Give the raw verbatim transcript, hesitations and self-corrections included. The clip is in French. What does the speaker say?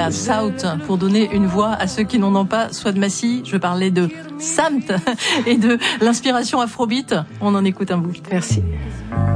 à South pour donner une voix à ceux qui n'en ont pas, soit de Massy. Je parlais de Samt et de l'inspiration afrobeat. On en écoute un bout. Merci.